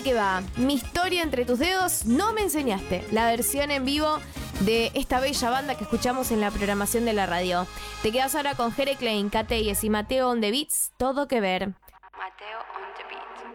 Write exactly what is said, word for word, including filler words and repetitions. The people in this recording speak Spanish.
que va. Mi historia entre tus dedos, no me enseñaste. La versión en vivo de esta bella banda que escuchamos en la programación de la radio. Te quedas ahora con Jere Klein, K T S y Mateo on the Beats. Todo que ver. Mateo on the Beats.